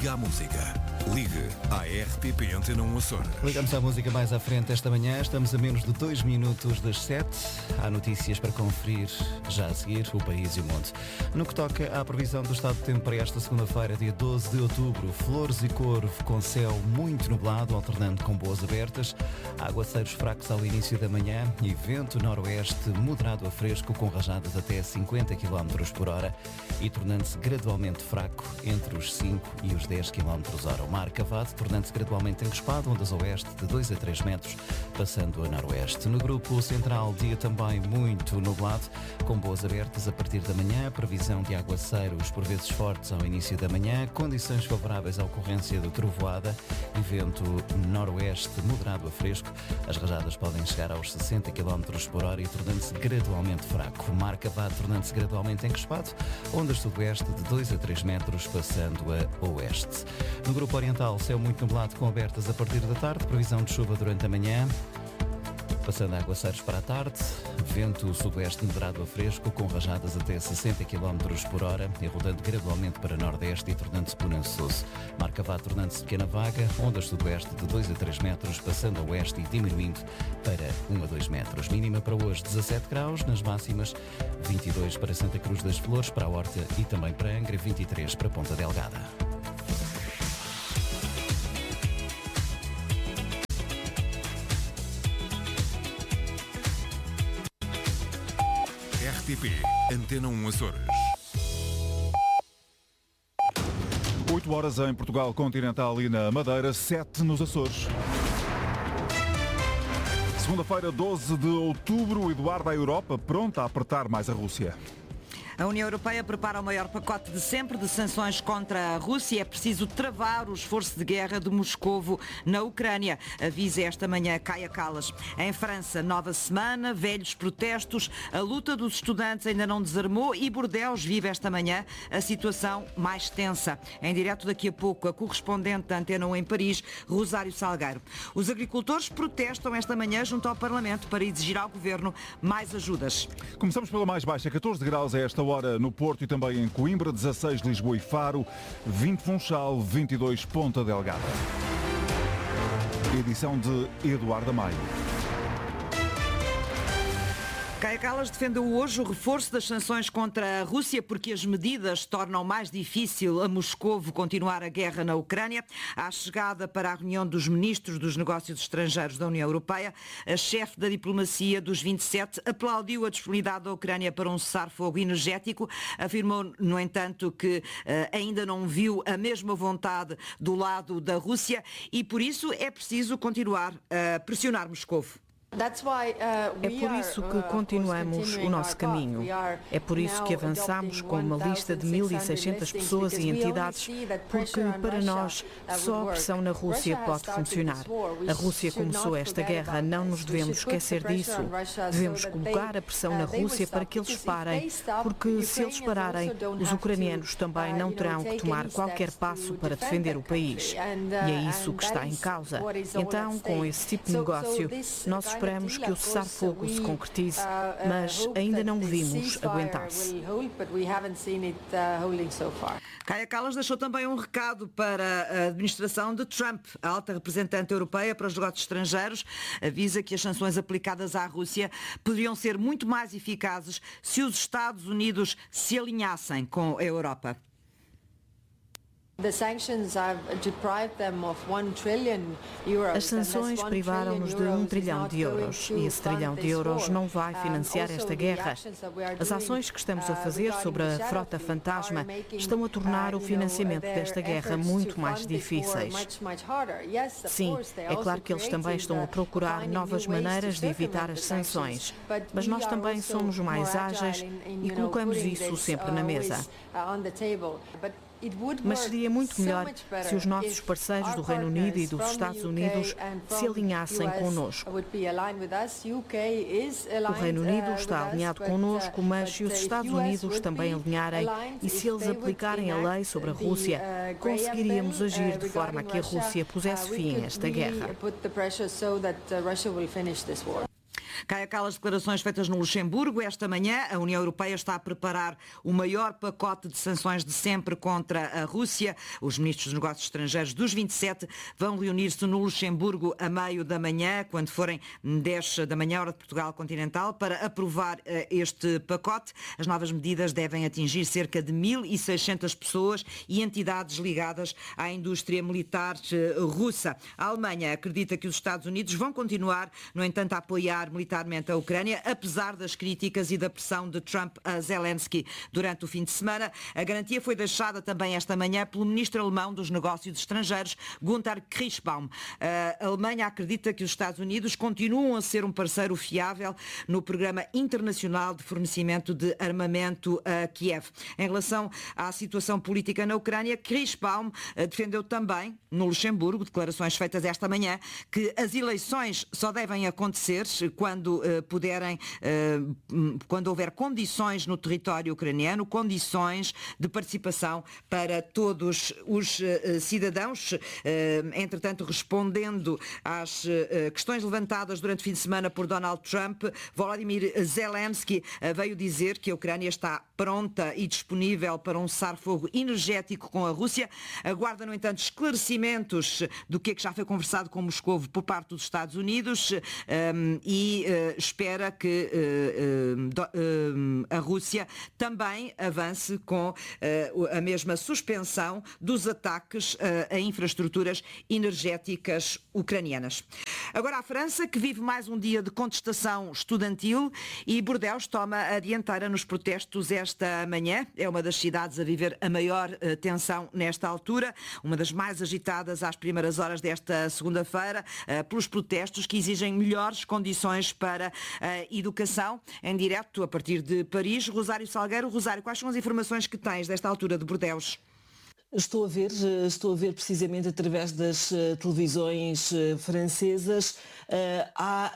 Liga à música. Ligue à RTP Antena 1 Açores. Ligamos à música mais à frente esta manhã. Estamos a menos de 2 minutos das 7. Há notícias para conferir já a seguir, o país e o mundo. No que toca à previsão do estado de tempo para esta segunda-feira, dia 12 de outubro, Flores e Corvo com céu muito nublado, alternando com boas abertas, aguaceiros fracos ao início da manhã e vento noroeste moderado a fresco com rajadas até 50 km por hora e tornando-se gradualmente fraco entre os 5 e os 10 km hora. O mar cavado, tornando-se gradualmente encrespado, ondas a oeste de 2 a 3 metros, passando a noroeste. No grupo central, dia também muito nublado, com boas abertas a partir da manhã, previsão de aguaceiros por vezes fortes ao início da manhã, condições favoráveis à ocorrência de trovoada e vento noroeste moderado a fresco. As rajadas podem chegar aos 60 km por hora e tornando-se gradualmente fraco. O mar cavado, tornando-se gradualmente encrespado, ondas sudoeste de 2 a 3 metros, passando a oeste. No grupo oriental, céu muito nublado com abertas a partir da tarde, previsão de chuva durante a manhã, passando a aguaceiros para a tarde, vento sudoeste moderado a fresco, com rajadas até 60 km por hora e rodando gradualmente para nordeste e tornando-se bonançoso. Mar cavado tornando-se pequena vaga, ondas sudoeste de 2 a 3 metros, passando a oeste e diminuindo para 1 a 2 metros. Mínima para hoje 17 graus, nas máximas 22 para Santa Cruz das Flores, para a Horta e também para Angra, 23 para Ponta Delgada. RTP Antena 1 Açores. 8 horas em Portugal continental e na Madeira, 7 nos Açores. Segunda-feira, 12 de outubro, Eduardo, a Europa pronta a apertar mais a Rússia. A União Europeia prepara o maior pacote de sempre de sanções contra a Rússia. É preciso travar o esforço de guerra de Moscovo na Ucrânia, avisa esta manhã Kaja Kallas. Em França, nova semana, velhos protestos, a luta dos estudantes ainda não desarmou e Bordeaux vive esta manhã a situação mais tensa. Em direto daqui a pouco, a correspondente da Antena 1 em Paris, Rosário Salgueiro. Os agricultores protestam esta manhã junto ao Parlamento para exigir ao Governo mais ajudas. Começamos pela mais baixa, 14 graus a esta hora no Porto e também em Coimbra, 16 Lisboa e Faro, 20 Funchal, 22 Ponta Delgada. Edição de Eduardo Maio. Kaja Kallas defendeu hoje o reforço das sanções contra a Rússia porque as medidas tornam mais difícil a Moscovo continuar a guerra na Ucrânia. À chegada para a reunião dos ministros dos negócios estrangeiros da União Europeia, a chefe da diplomacia dos 27 aplaudiu a disponibilidade da Ucrânia para um cessar-fogo energético. Afirmou, no entanto, que ainda não viu a mesma vontade do lado da Rússia e, por isso, é preciso continuar a pressionar Moscovo. É por isso que continuamos o nosso caminho. É por isso que avançamos com uma lista de 1.600 pessoas e entidades, porque para nós só a pressão na Rússia pode funcionar. A Rússia começou esta guerra, não nos devemos esquecer disso. Devemos colocar a pressão na Rússia para que eles parem, porque se eles pararem, os ucranianos também não terão que tomar qualquer passo para defender o país. E é isso que está em causa. Então, com esse tipo de negócio, nós esperamos que o cessar-fogo se concretize, mas ainda não o vimos aguentar-se. Kaja Kallas deixou também um recado para a administração de Trump. A alta representante europeia para os negócios estrangeiros avisa que as sanções aplicadas à Rússia poderiam ser muito mais eficazes se os Estados Unidos se alinhassem com a Europa. As sanções privaram-nos de 1 trilhão de euros e esse trilhão de euros não vai financiar esta guerra. As ações que estamos a fazer sobre a frota fantasma estão a tornar o financiamento desta guerra muito mais difíceis. Sim, é claro que eles também estão a procurar novas maneiras de evitar as sanções, mas nós também somos mais ágeis e colocamos isso sempre na mesa. Mas seria muito melhor se os nossos parceiros do Reino Unido e dos Estados Unidos se alinhassem connosco. O Reino Unido está alinhado connosco, mas se os Estados Unidos também alinharem e se eles aplicarem a lei sobre a Rússia, conseguiríamos agir de forma a que a Rússia pusesse fim a esta guerra. Caia Calas, declarações feitas no Luxemburgo. Esta manhã, a União Europeia está a preparar o maior pacote de sanções de sempre contra a Rússia. Os ministros dos negócios estrangeiros dos 27 vão reunir-se no Luxemburgo a meio da manhã, quando forem 10 da manhã, hora de Portugal continental, para aprovar este pacote. As novas medidas devem atingir cerca de 1.600 pessoas e entidades ligadas à indústria militar russa. A Alemanha acredita que os Estados Unidos vão continuar, no entanto, a apoiar militarmente a Ucrânia, apesar das críticas e da pressão de Trump a Zelensky durante o fim de semana. A garantia foi deixada também esta manhã pelo ministro alemão dos Negócios Estrangeiros, Günther Kirschbaum. A Alemanha acredita que os Estados Unidos continuam a ser um parceiro fiável no programa internacional de fornecimento de armamento a Kiev. Em relação à situação política na Ucrânia, Kirschbaum defendeu também, no Luxemburgo, declarações feitas esta manhã, que as eleições só devem acontecer quando houver condições no território ucraniano, condições de participação para todos os cidadãos. Entretanto, respondendo às questões levantadas durante o fim de semana por Donald Trump, Volodymyr Zelensky veio dizer que a Ucrânia está pronta e disponível para um cessar-fogo energético com a Rússia. Aguarda, no entanto, esclarecimentos do que já foi conversado com Moscovo por parte dos Estados Unidos e espera que a Rússia também avance com a mesma suspensão dos ataques a infraestruturas energéticas ucranianas. Agora a França, que vive mais um dia de contestação estudantil, e Bordeaux toma a dianteira nos protestos esta manhã. É uma das cidades a viver a maior tensão nesta altura, uma das mais agitadas às primeiras horas desta segunda-feira, pelos protestos que exigem melhores condições para a educação. Em direto, a partir de Paris, Rosário Salgueiro. Rosário, quais são as informações que tens desta altura de Bordeaux? Estou a ver precisamente através das televisões francesas. Há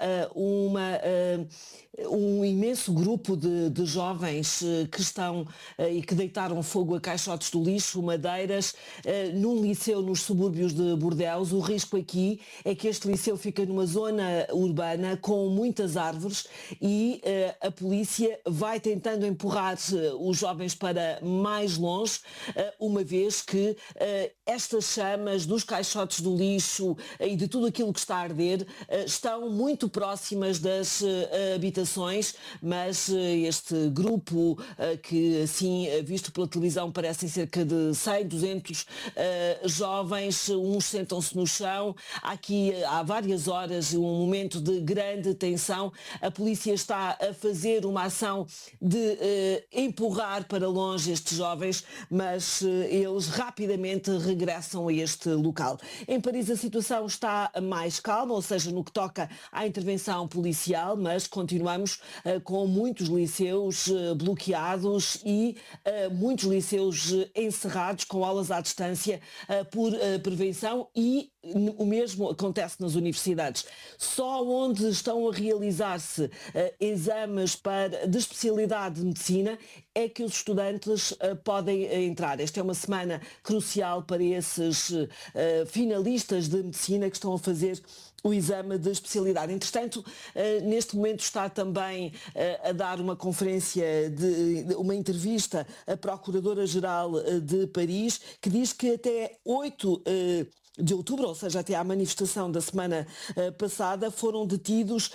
um imenso grupo de jovens que estão e que deitaram fogo a caixotes do lixo, madeiras, num liceu nos subúrbios de Bordeaux. O risco aqui é que este liceu fica numa zona urbana com muitas árvores e a polícia vai tentando empurrar os jovens para mais longe, uma vez que estas chamas dos caixotes do lixo e de tudo aquilo que está a arder estão muito próximas das habitações, mas este grupo, que assim visto pela televisão parecem cerca de 100, 200 jovens, uns sentam-se no chão. Há várias horas um momento de grande tensão. A polícia está a fazer uma ação de empurrar para longe estes jovens, mas eles rapidamente regressam a este local. Em Paris a situação está mais calma, ou seja, no que toca à intervenção policial, mas continuamos com muitos liceus bloqueados e muitos liceus encerrados com aulas à distância por prevenção, e o mesmo acontece nas universidades. Só onde estão a realizar-se exames de especialidade de medicina é que os estudantes podem entrar. Esta é uma semana crucial para esses finalistas de medicina que estão a fazer o exame de especialidade. Entretanto, neste momento está também a dar uma conferência, uma entrevista à Procuradora-Geral de Paris, que diz que até 8 de outubro, ou seja, até à manifestação da semana passada, foram detidas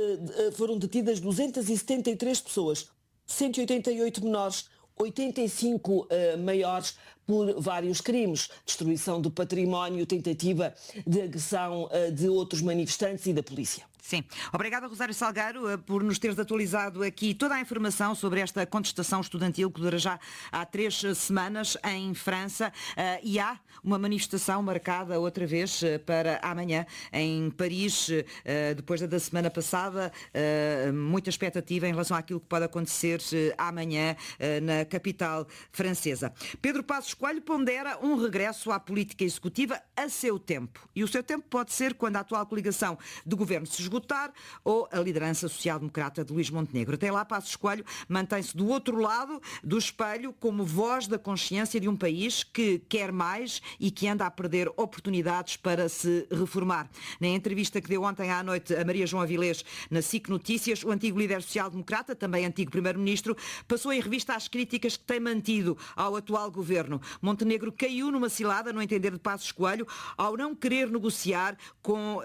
273 pessoas, 188 menores, 85 maiores, por vários crimes: destruição do património, tentativa de agressão de outros manifestantes e da polícia. Sim. Obrigada, Rosário Salgueiro, por nos teres atualizado aqui toda a informação sobre esta contestação estudantil que dura já há 3 semanas em França, e há uma manifestação marcada outra vez para amanhã em Paris, depois da semana passada. Muita expectativa em relação àquilo que pode acontecer amanhã na capital francesa. Pedro Passos Coelho pondera um regresso à política executiva a seu tempo. E o seu tempo pode ser quando a atual coligação de governo se esgotar ou a liderança social-democrata de Luís Montenegro. Até lá, Passos Coelho mantém-se do outro lado do espelho como voz da consciência de um país que quer mais e que anda a perder oportunidades para se reformar. Na entrevista que deu ontem à noite a Maria João Avilés na SIC Notícias, o antigo líder social-democrata, também antigo primeiro-ministro, passou em revista as críticas que tem mantido ao atual governo. Montenegro caiu numa cilada, no entender de Passos Coelho, ao não querer negociar com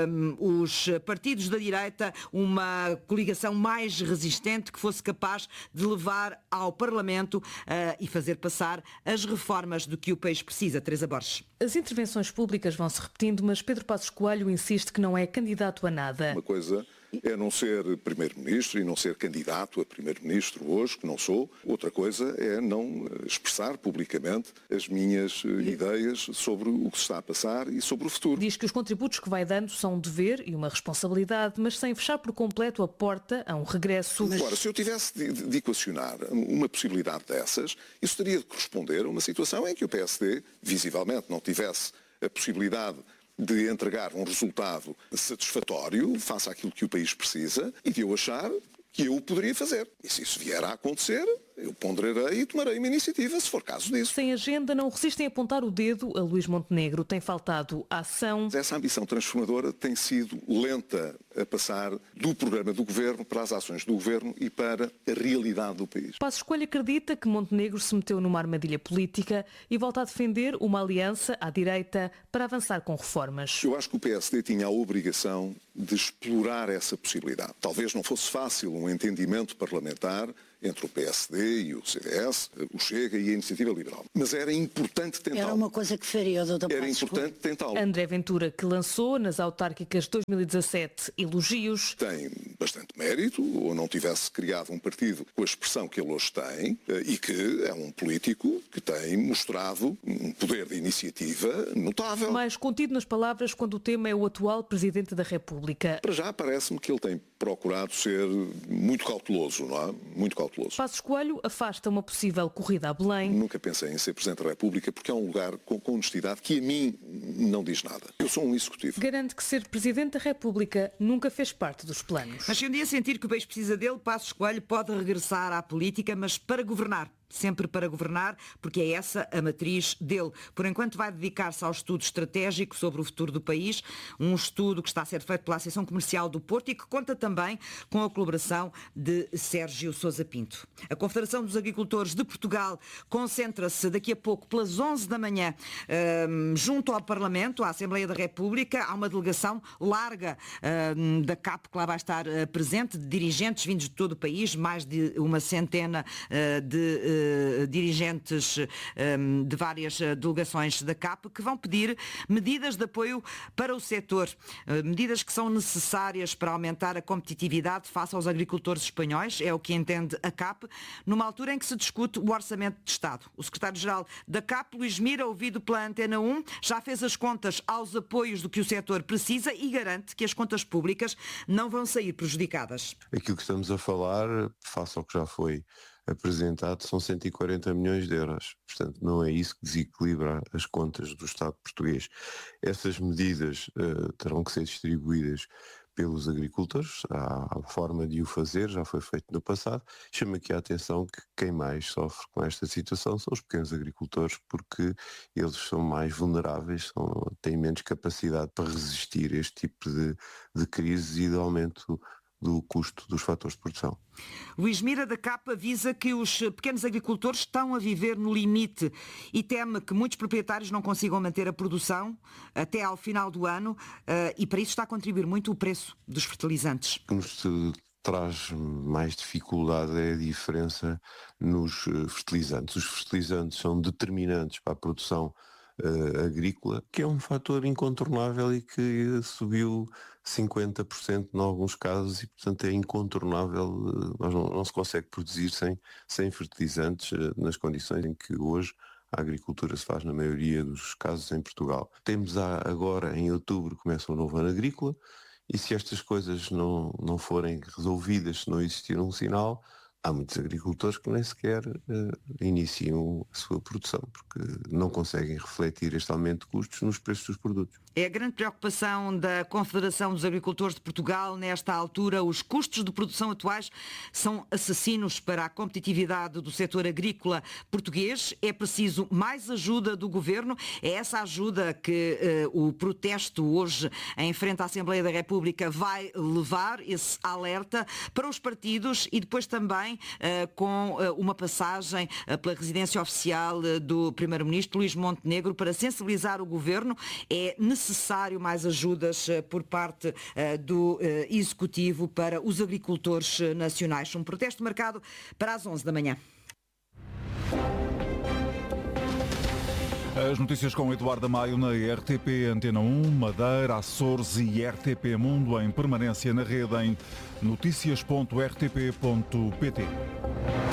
os partidos da direita uma coligação mais resistente que fosse capaz de levar ao Parlamento e fazer passar as reformas do que o país precisa. Teresa Borges. As intervenções públicas vão-se repetindo, mas Pedro Passos Coelho insiste que não é candidato a nada. Uma coisa é não ser primeiro-ministro e não ser candidato a primeiro-ministro hoje, que não sou. Outra coisa é não expressar publicamente as minhas ideias sobre o que se está a passar e sobre o futuro. Diz que os contributos que vai dando são um dever e uma responsabilidade, mas sem fechar por completo a porta a um regresso. Agora, se eu tivesse de equacionar uma possibilidade dessas, isso teria de corresponder a uma situação em que o PSD, visivelmente, não tivesse a possibilidade de entregar um resultado satisfatório face àquilo que o país precisa e de eu achar que eu o poderia fazer. E se isso vier a acontecer, eu ponderarei e tomarei uma iniciativa, se for caso disso. Sem agenda, não resistem a apontar o dedo a Luís Montenegro. Tem faltado a ação. Essa ambição transformadora tem sido lenta a passar do programa do Governo para as ações do Governo e para a realidade do país. Passos Coelho acredita que Montenegro se meteu numa armadilha política e volta a defender uma aliança à direita para avançar com reformas. Eu acho que o PSD tinha a obrigação de explorar essa possibilidade. Talvez não fosse fácil um entendimento parlamentar entre o PSD e o CDS, o Chega e a Iniciativa Liberal. Mas era importante tentá-lo. Era uma coisa que faria o Dr. Era importante tentá-lo. André Ventura, que lançou nas autárquicas de 2017 elogios. Tem bastante mérito, ou não tivesse criado um partido com a expressão que ele hoje tem, e que é um político que tem mostrado um poder de iniciativa notável. Mais contido nas palavras quando o tema é o atual Presidente da República. Para já parece-me que ele tem procurado ser muito cauteloso, não é? Muito cauteloso. Passos Coelho afasta uma possível corrida a Belém. Nunca pensei em ser Presidente da República porque é um lugar com honestidade que a mim não diz nada. Eu sou um executivo. Garante que ser Presidente da República nunca fez parte dos planos. Mas se um dia sentir que o país precisa dele, Passos Coelho pode regressar à política, mas para governar. Sempre para governar, porque é essa a matriz dele. Por enquanto vai dedicar-se ao estudo estratégico sobre o futuro do país, um estudo que está a ser feito pela Associação Comercial do Porto e que conta também com a colaboração de Sérgio Sousa Pinto. A Confederação dos Agricultores de Portugal concentra-se daqui a pouco, pelas 11 da manhã, junto ao Parlamento, à Assembleia da República. Há uma delegação larga da CAP que lá vai estar presente, de dirigentes vindos de todo o país, mais de uma centena de dirigentes de várias delegações da CAP que vão pedir medidas de apoio para o setor, medidas que são necessárias para aumentar a competitividade face aos agricultores espanhóis, é o que entende a CAP, numa altura em que se discute o orçamento de Estado. O secretário-geral da CAP, Luís Mira, ouvido pela Antena 1, já fez as contas aos apoios do que o setor precisa e garante que as contas públicas não vão sair prejudicadas. Aquilo que estamos a falar, face ao que já foi apresentado, são 140 milhões de euros. Portanto, não é isso que desequilibra as contas do Estado português. Essas medidas terão que ser distribuídas pelos agricultores, há forma de o fazer, já foi feito no passado. Chama aqui a atenção que quem mais sofre com esta situação são os pequenos agricultores, porque eles são mais vulneráveis, têm menos capacidade para resistir a este tipo de crises e de aumento do custo dos fatores de produção. Luís Mira da CAP avisa que os pequenos agricultores estão a viver no limite e teme que muitos proprietários não consigam manter a produção até ao final do ano e para isso está a contribuir muito o preço dos fertilizantes. O que nos traz mais dificuldade é a diferença nos fertilizantes. Os fertilizantes são determinantes para a produção agrícola, que é um fator incontornável e que subiu 50% em alguns casos e, portanto, é incontornável. Não se consegue produzir sem fertilizantes nas condições em que hoje a agricultura se faz na maioria dos casos em Portugal. Temos agora, em outubro, começa um novo ano agrícola e se estas coisas não forem resolvidas, se não existir um sinal, há muitos agricultores que nem sequer iniciam a sua produção, porque não conseguem refletir este aumento de custos nos preços dos produtos. É a grande preocupação da Confederação dos Agricultores de Portugal. Nesta altura, os custos de produção atuais são assassinos para a competitividade do setor agrícola português. É preciso mais ajuda do Governo. É essa ajuda que o protesto hoje em frente à Assembleia da República vai levar, esse alerta para os partidos, e depois também com uma passagem pela residência oficial do Primeiro-Ministro Luís Montenegro para sensibilizar o Governo. É necessário mais ajudas por parte do Executivo para os agricultores nacionais. Um protesto marcado para as 11 da manhã. As notícias com Eduardo Maio na RTP Antena 1, Madeira, Açores e RTP Mundo em permanência na rede em noticias.rtp.pt.